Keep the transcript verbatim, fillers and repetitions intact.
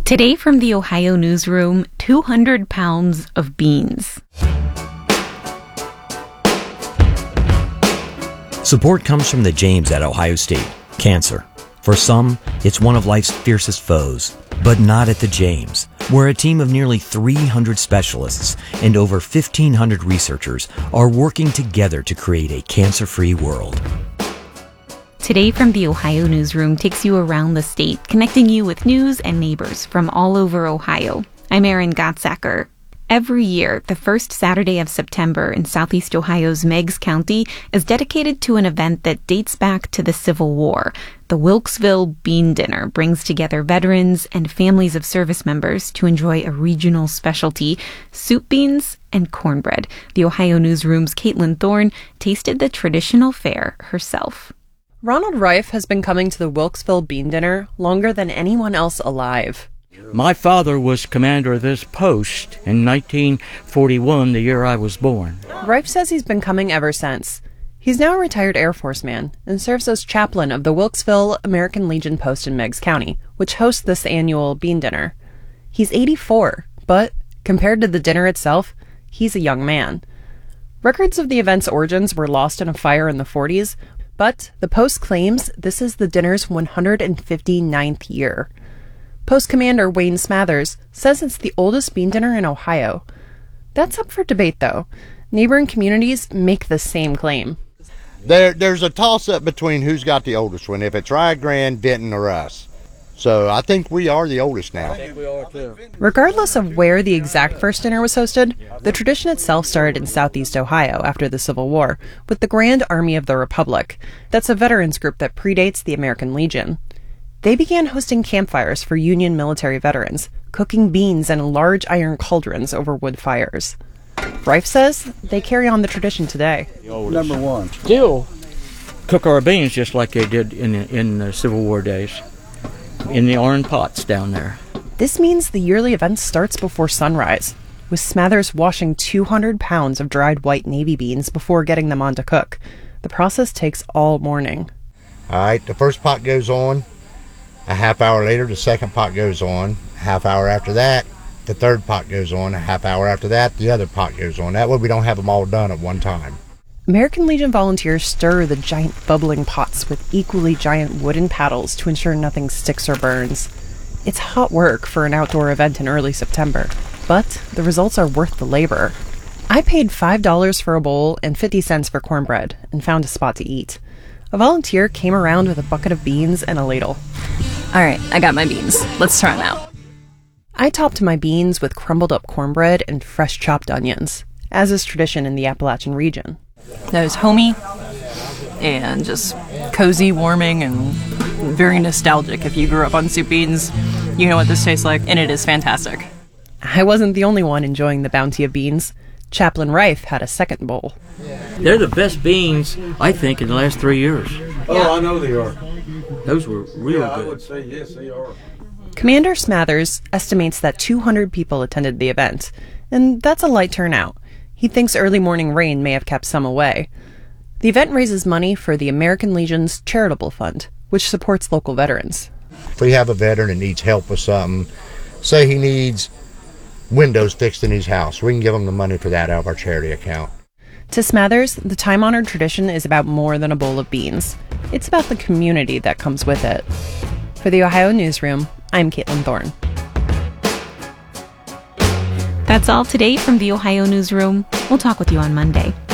Today from the Ohio Newsroom, two hundred pounds of beans. Support comes from the James at Ohio State. Cancer. For some, it's one of life's fiercest foes. But not at the James, where a team of nearly three hundred specialists and over fifteen hundred researchers are working together to create a cancer-free world. Today from the Ohio Newsroom takes you around the state, connecting you with news and neighbors from all over Ohio. I'm Erin Gottsacker. Every year, the first Saturday of September in southeast Ohio's Meigs County is dedicated to an event that dates back to the Civil War. The Wilkesville Bean Dinner brings together veterans and families of service members to enjoy a regional specialty, soup beans and cornbread. The Ohio Newsroom's Caitlin Thorne tasted the traditional fare herself. Ronald Reif has been coming to the Wilkesville Bean Dinner longer than anyone else alive. My father was commander of this post in nineteen forty-one, the year I was born. Reif says he's been coming ever since. He's now a retired Air Force man and serves as chaplain of the Wilkesville American Legion post in Meigs County, which hosts this annual bean dinner. He's eighty-four, but compared to the dinner itself, he's a young man. Records of the event's origins were lost in a fire in the forties, but the post claims this is the dinner's one hundred fifty-ninth year. Post Commander Wayne Smathers says it's the oldest bean dinner in Ohio. That's up for debate, though. Neighboring communities make the same claim. There, there's a toss-up between who's got the oldest one, if it's Rio Grande, Denton, or us. So I think we are the oldest now. I think we are, too. Regardless of where the exact first dinner was hosted, the tradition itself started in southeast Ohio after the Civil War with the Grand Army of the Republic. That's a veterans group that predates the American Legion. They began hosting campfires for Union military veterans, cooking beans in large iron cauldrons over wood fires. Reif says they carry on the tradition today. Number one. Still cook our beans just like they did in in the Civil War days, in the iron pots down there. This means the yearly event starts before sunrise, with Smathers washing two hundred pounds of dried white navy beans before getting them on to cook. The process takes all morning. All right, the first pot goes on. A half hour later, the second pot goes on. A half hour after that, the third pot goes on. A half hour after that, the other pot goes on. That way we don't have them all done at one time. American Legion volunteers stir the giant bubbling pots with equally giant wooden paddles to ensure nothing sticks or burns. It's hot work for an outdoor event in early September, but the results are worth the labor. I paid five dollars for a bowl and fifty cents for cornbread and found a spot to eat. A volunteer came around with a bucket of beans and a ladle. All right, I got my beans. Let's try them out. I topped my beans with crumbled up cornbread and fresh chopped onions, as is tradition in the Appalachian region. That was homey and just cozy, warming, and very nostalgic. If you grew up on soup beans, you know what this tastes like, and it is fantastic. I wasn't the only one enjoying the bounty of beans. Chaplain Reif had a second bowl. They're the best beans, I think, in the last three years. Oh, I know they are. Those were real yeah, good. I would say yes, they are. Commander Smathers estimates that two hundred people attended the event, and that's a light turnout. He thinks early morning rain may have kept some away. The event raises money for the American Legion's Charitable Fund, which supports local veterans. If we have a veteran that needs help with something, say he needs windows fixed in his house, we can give him the money for that out of our charity account. To Smathers, the time-honored tradition is about more than a bowl of beans. It's about the community that comes with it. For the Ohio Newsroom, I'm Caitlin Thorne. That's all today from the Ohio Newsroom. We'll talk with you on Monday.